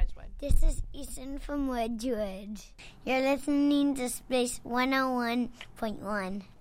Wedgwood. This is Ethan from Wedgwood. You're listening to Space 101.1.